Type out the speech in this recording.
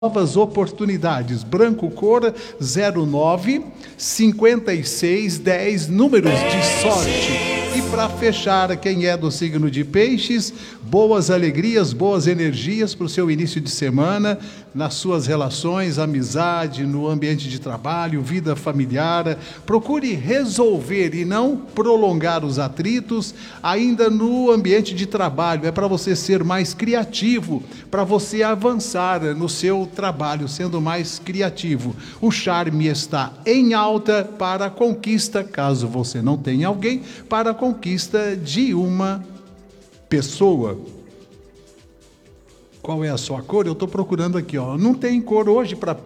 novas oportunidades. Branco cor 09 56 10, números de sorte. E para fechar, quem é do signo de Peixes, boas alegrias, boas energias para o seu início de semana, nas suas relações, amizade, no ambiente de trabalho, vida familiar. Procure resolver e não prolongar os atritos ainda no ambiente de trabalho. É para você ser mais criativo, para você avançar no seu trabalho, sendo mais criativo. O charme está em alta para a conquista, caso você não tenha alguém, para a conquista de uma pessoa. Qual é a sua cor? Eu estou procurando aqui, ó. Não tem cor hoje para